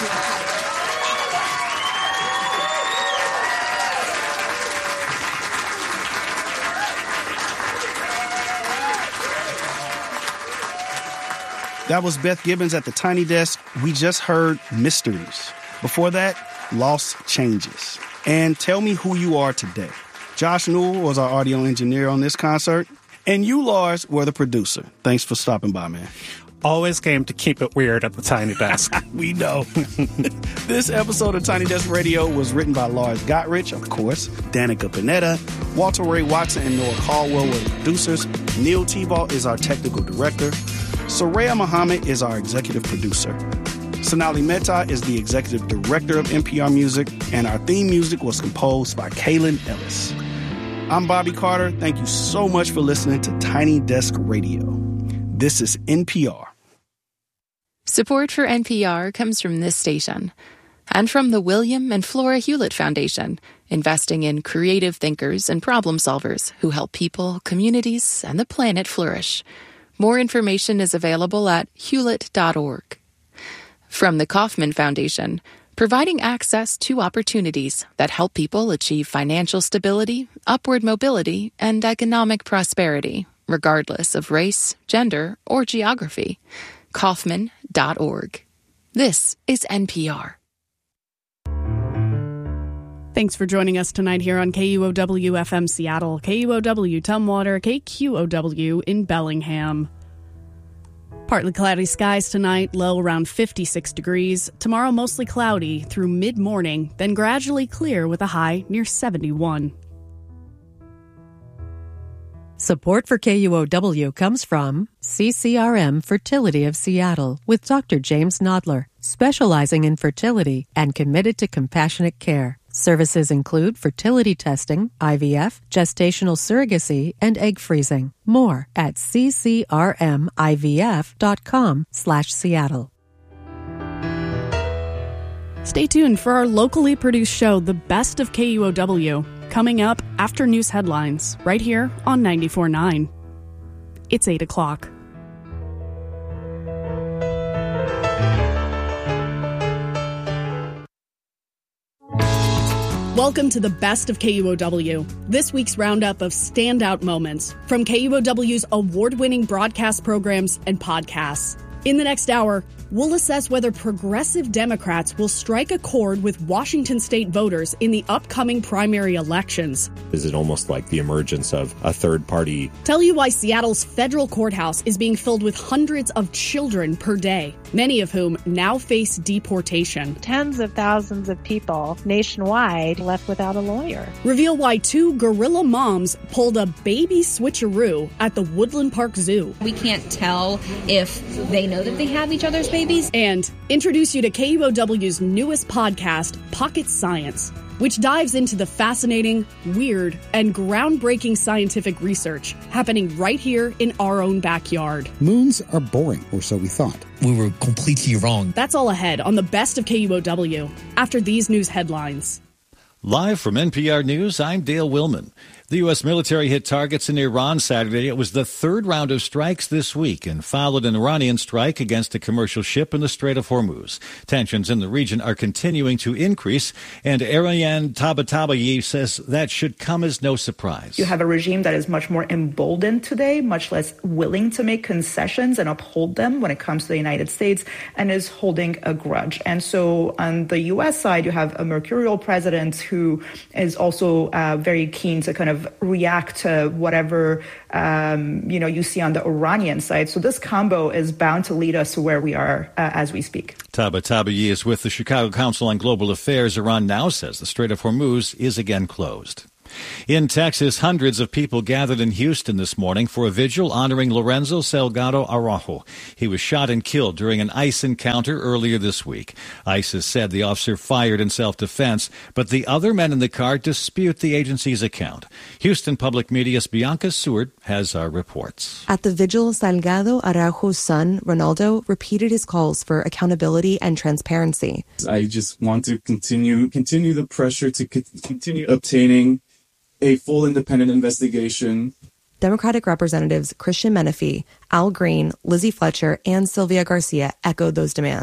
That was Beth Gibbons at the Tiny Desk. We just heard Mysteries. Before that, Lost Changes. And Tell Me Who You Are Today. Josh Newell was our audio engineer on this concert. And you, Lars, were the producer. Thanks for stopping by, man. Always came to keep it weird at the Tiny Desk. We know. This episode of Tiny Desk Radio was written by Lars Gotrich, of course, Danica Panetta, Walter Ray Watson, and Noah Caldwell were the producers. Neil Tebow is our technical director. Soraya Muhammad is our executive producer. Sonali Mehta is the executive director of NPR Music, and our theme music was composed by Kaylin Ellis. I'm Bobby Carter. Thank you so much for listening to Tiny Desk Radio. This is NPR. Support for NPR comes from this station and from the William and Flora Hewlett Foundation, investing in creative thinkers and problem solvers who help people, communities, and the planet flourish. More information is available at hewlett.org. From the Kauffman Foundation, providing access to opportunities that help people achieve financial stability, upward mobility, and economic prosperity, regardless of race, gender, or geography. Kauffman.org. This is NPR. Thanks for joining us tonight here on KUOW-FM Seattle, KUOW Tumwater, KQOW in Bellingham. Partly cloudy skies tonight, low around 56 degrees. Tomorrow mostly cloudy through mid-morning, then gradually clear with a high near 71. Support for KUOW comes from CCRM Fertility of Seattle with Dr. James Nodler, specializing in fertility and committed to compassionate care. Services include fertility testing, IVF, gestational surrogacy, and egg freezing. More at ccrmivf.com/Seattle. Stay tuned for our locally produced show, The Best of KUOW, coming up after news headlines, right here on 94.9. It's 8 o'clock. Welcome to the Best of KUOW, this week's roundup of standout moments from KUOW's award-winning broadcast programs and podcasts. In the next hour, we'll assess whether progressive Democrats will strike a chord with Washington state voters in the upcoming primary elections. Is it almost like the emergence of a third party? Tell you why Seattle's federal courthouse is being filled with hundreds of children per day, many of whom now face deportation. Tens of thousands of people nationwide left without a lawyer. Reveal why two gorilla moms pulled a baby switcheroo at the Woodland Park Zoo. We can't tell if they know that they have each other's babies. And introduce you to KUOW's newest podcast, Pocket Science, which dives into the fascinating, weird, and groundbreaking scientific research happening right here in our own backyard. Moons are boring, or so we thought. We were completely wrong. That's all ahead on the Best of KUOW after these news headlines. Live from NPR News, I'm Dale Willman. The U.S. military hit targets in Iran Saturday. It was the third round of strikes this week and followed an Iranian strike against a commercial ship in the Strait of Hormuz. Tensions in the region are continuing to increase, and Ariane Tabatabai says that should come as no surprise. You have a regime that is much more emboldened today, much less willing to make concessions and uphold them when it comes to the United States, and is holding a grudge. And so on the U.S. side, you have a mercurial president who is also very keen to kind of react to whatever, you see on the Iranian side. So this combo is bound to lead us to where we are as we speak. Tabatabai is with the Chicago Council on Global Affairs. Iran now says the Strait of Hormuz is again closed. In Texas, hundreds of people gathered in Houston this morning for a vigil honoring Lorenzo Salgado Araujo. He was shot and killed during an ICE encounter earlier this week. ICE has said the officer fired in self-defense, but the other men in the car dispute the agency's account. Houston Public Media's Bianca Seward has our reports. At the vigil, Salgado Araujo's son, Ronaldo, repeated his calls for accountability and transparency. I just want to continue the pressure to continue obtaining a full independent investigation. Democratic Representatives Christian Menefee, Al Green, Lizzie Fletcher, and Sylvia Garcia echoed those demands.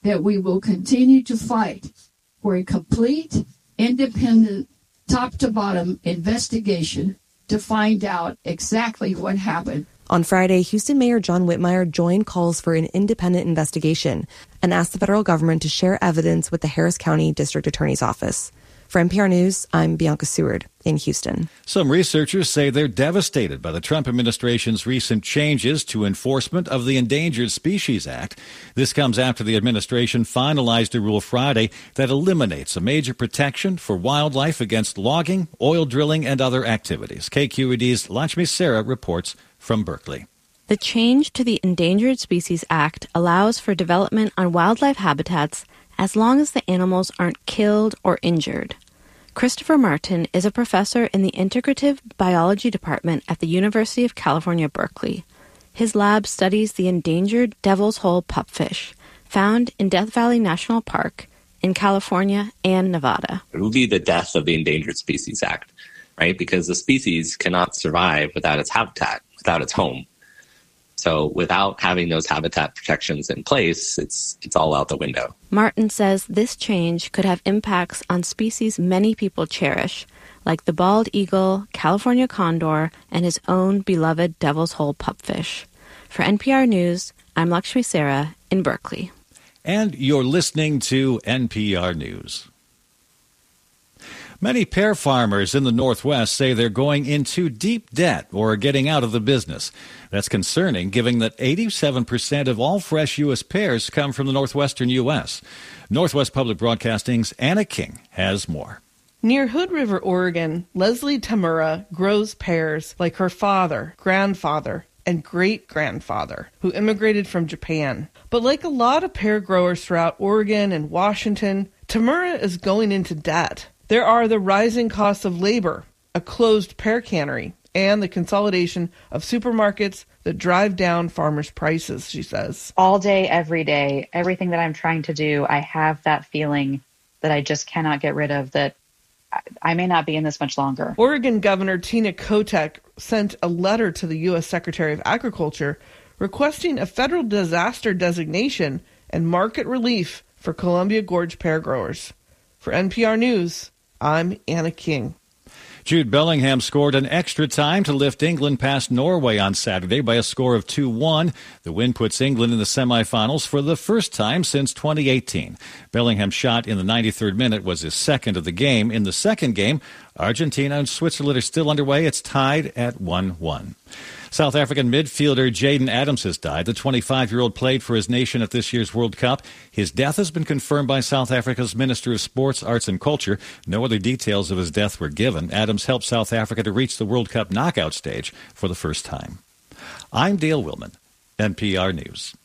that we will continue to fight for a complete, independent, top-to-bottom investigation to find out exactly what happened. On Friday, Houston Mayor John Whitmire joined calls for an independent investigation and asked the federal government to share evidence with the Harris County District Attorney's Office. For NPR News, I'm Bianca Seward in Houston. Some researchers say they're devastated by the Trump administration's recent changes to enforcement of the Endangered Species Act. This comes after the administration finalized a rule Friday that eliminates a major protection for wildlife against logging, oil drilling, and other activities. KQED's Lakshmi Sarah reports from Berkeley. The change to the Endangered Species Act allows for development on wildlife habitats as long as the animals aren't killed or injured. Christopher Martin is a professor in the Integrative Biology Department at the University of California, Berkeley. His lab studies the endangered Devil's Hole pupfish, found in Death Valley National Park in California and Nevada. It would be the death of the Endangered Species Act, right? Because the species cannot survive without its habitat, without its home. So without having those habitat protections in place, it's all out the window. Martin says this change could have impacts on species many people cherish, like the bald eagle, California condor, and his own beloved Devil's Hole pupfish. For NPR News, I'm Lakshmi Sarah in Berkeley. And you're listening to NPR News. Many pear farmers in the Northwest say they're going into deep debt or are getting out of the business. That's concerning, given that 87% of all fresh U.S. pears come from the northwestern U.S. Northwest Public Broadcasting's Anna King has more. Near Hood River, Oregon, Leslie Tamura grows pears like her father, grandfather, and great-grandfather, who immigrated from Japan. But like a lot of pear growers throughout Oregon and Washington, Tamura is going into debt. There are the rising costs of labor, a closed pear cannery, and the consolidation of supermarkets that drive down farmers' prices, she says. All day, every day, everything that I'm trying to do, I have that feeling that I just cannot get rid of, that I may not be in this much longer. Oregon Governor Tina Kotek sent a letter to the U.S. Secretary of Agriculture requesting a federal disaster designation and market relief for Columbia Gorge pear growers. For NPR News, I'm Anna King. Jude Bellingham scored an extra time to lift England past Norway on Saturday by a score of 2-1. The win puts England in the semifinals for the first time since 2018. Bellingham's shot in the 93rd minute was his second of the game. In the second game, Argentina and Switzerland are still underway. It's tied at 1-1. South African midfielder Jaden Adams has died. The 25-year-old played for his nation at this year's World Cup. His death has been confirmed by South Africa's Minister of Sports, Arts and Culture. No other details of his death were given. Adams helped South Africa to reach the World Cup knockout stage for the first time. I'm Dale Willman, NPR News.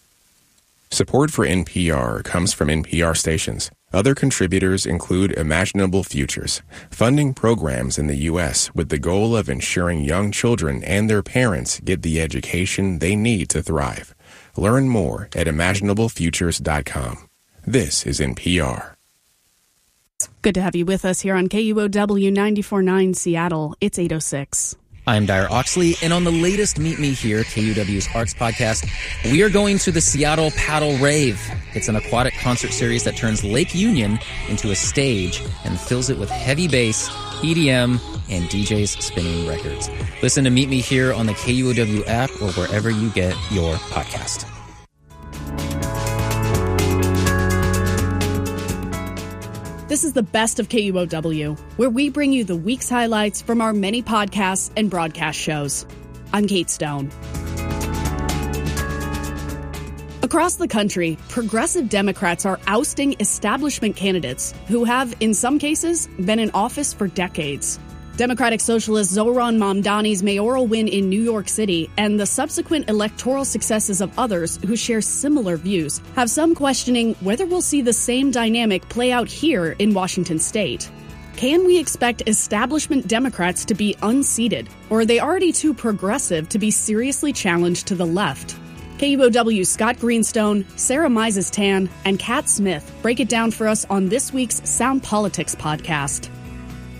Support for NPR comes from NPR stations. Other contributors include Imaginable Futures, funding programs in the U.S. with the goal of ensuring young children and their parents get the education they need to thrive. Learn more at imaginablefutures.com. This is NPR. Good to have you with us here on KUOW 94.9 Seattle. It's 8:06. I'm Dyer Oxley, and on the latest Meet Me Here, KUW's Arts podcast, we are going to the Seattle Paddle Rave. It's an aquatic concert series that turns Lake Union into a stage and fills it with heavy bass, EDM, and DJs spinning records. Listen to Meet Me Here on the KUOW app or wherever you get your podcast. This is the best of KUOW, where we bring you the week's highlights from our many podcasts and broadcast shows. I'm Kate Stone. Across the country, progressive Democrats are ousting establishment candidates who have, in some cases, been in office for decades. Democratic Socialist Zohran Mamdani's mayoral win in New York City and the subsequent electoral successes of others who share similar views have some questioning whether we'll see the same dynamic play out here in Washington state. Can we expect establishment Democrats to be unseated, or are they already too progressive to be seriously challenged to the left? KUOW's Scott Greenstone, Sarah Mises-Tan, and Kat Smith break it down for us on this week's Sound Politics podcast.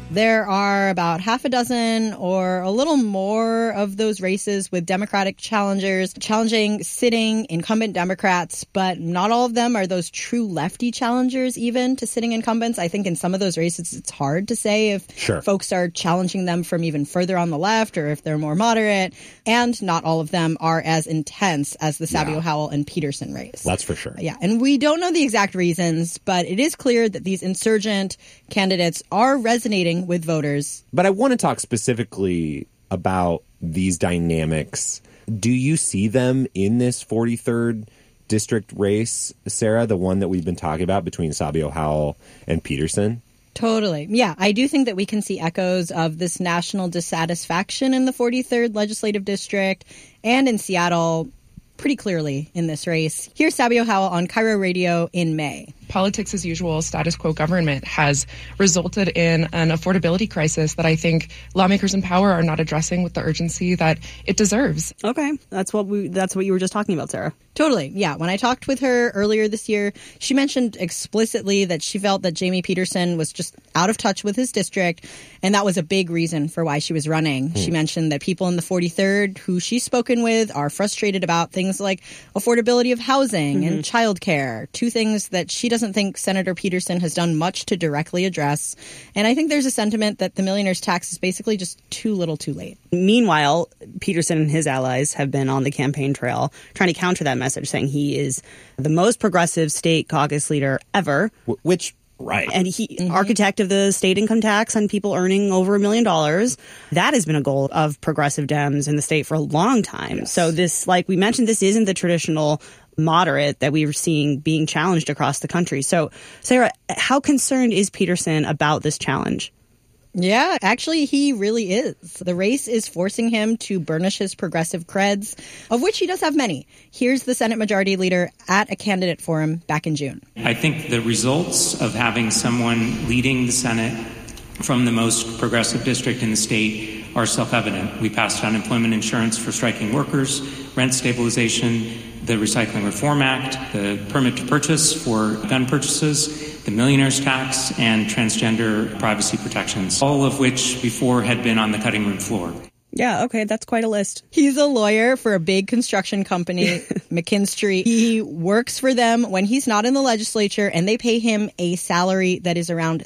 There are about half a dozen or a little more of those races with Democratic challengers challenging sitting incumbent Democrats, but not all of them are those true lefty challengers even to sitting incumbents. I think in some of those races, it's hard to say if folks are challenging them from even further on the left or if they're more moderate. And not all of them are as intense as the Sabio Howell and Peterson race. That's for sure. Yeah, and we don't know the exact reasons, but it is clear that these insurgent candidates are resonating with voters. But I want to talk specifically about these dynamics. Do you see them in this 43rd district race, Sarah, the one that we've been talking about between Sabio Howell and Peterson? Totally. Yeah, I do think that we can see echoes of this national dissatisfaction in the 43rd legislative district and in Seattle pretty clearly in this race. Here's Sabio Howell on KIRO Radio in May. Politics as usual, status quo government has resulted in an affordability crisis that I think lawmakers in power are not addressing with the urgency that it deserves. Okay. That's what you were just talking about, Sarah. Totally. Yeah. When I talked with her earlier this year, she mentioned explicitly that she felt that Jamie Peterson was just out of touch with his district, and that was a big reason for why she was running. She mentioned that people in the 43rd who she's spoken with are frustrated about things like affordability of housing and childcare, two things that she doesn't think Senator Peterson has done much to directly address. And I think there's a sentiment that the millionaire's tax is basically just too little too late. Meanwhile, Peterson and his allies have been on the campaign trail trying to counter that message, saying he is the most progressive state caucus leader ever. Which... Right. And he, architect of the state income tax on people earning over $1 million. That has been a goal of progressive Dems in the state for a long time. Yes. So this, like we mentioned, this isn't the traditional moderate that we were seeing being challenged across the country. So, Sarah, how concerned is Peterson about this challenge? Yeah, actually, he really is. The race is forcing him to burnish his progressive creds, of which he does have many. Here's the Senate Majority Leader at a candidate forum back in June. I think the results of having someone leading the Senate from the most progressive district in the state are self-evident. We passed unemployment insurance for striking workers, rent stabilization, the Recycling Reform Act, the permit to purchase for gun purchases, the millionaire's tax, and transgender privacy protections, all of which before had been on the cutting room floor. Yeah, okay, that's quite a list. He's a lawyer for a big construction company, McKinstry. He works for them when he's not in the legislature, and they pay him a salary that is around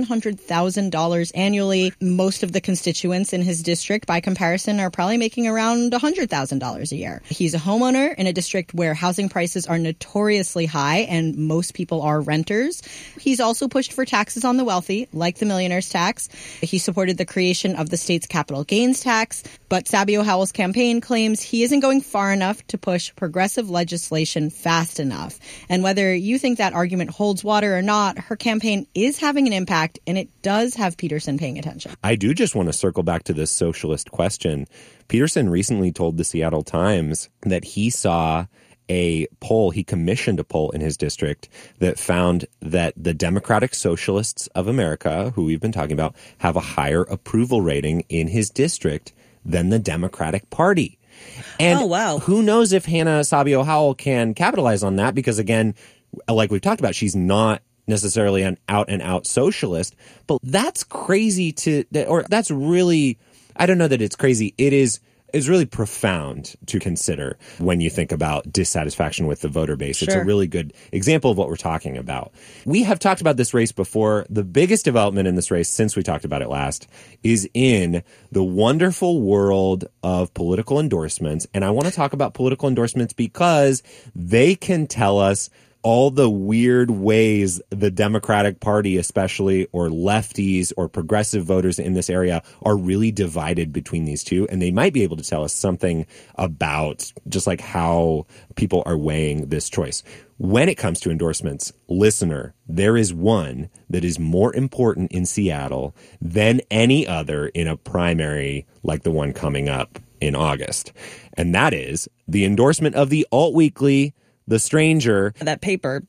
$700,000 annually. Most of the constituents in his district, by comparison, are probably making around $100,000 a year. He's a homeowner in a district where housing prices are notoriously high, and most people are renters. He's also pushed for taxes on the wealthy, like the millionaire's tax. He supported the creation of the state's capital gains tax. But Sabio Howell's campaign claims he isn't going far enough to push progressive legislation fast enough. And whether you think that argument holds water or not, her campaign is having an impact, and it does have Peterson paying attention. I do just want to circle back to this socialist question. Peterson recently told the Seattle Times that he saw a poll, he commissioned a poll in his district that found that the Democratic Socialists of America, who we've been talking about, have a higher approval rating in his district than the Democratic Party. And who knows if Hannah Sabio Howell can capitalize on that, because again, like we've talked about, she's not necessarily an out-and-out socialist, but that's crazy or that's really, I don't know that it's crazy. It is really profound to consider when you think about dissatisfaction with the voter base. Sure. It's a really good example of what we're talking about. We have talked about this race before. The biggest development in this race since we talked about it last is in the wonderful world of political endorsements. And I want to talk about political endorsements because they can tell us all the weird ways the Democratic Party, especially, or lefties or progressive voters in this area are really divided between these two. And they might be able to tell us something about just like how people are weighing this choice. When it comes to endorsements, listener, there is one that is more important in Seattle than any other in a primary like the one coming up in August. And that is the endorsement of the Alt Weekly, The Stranger. That paper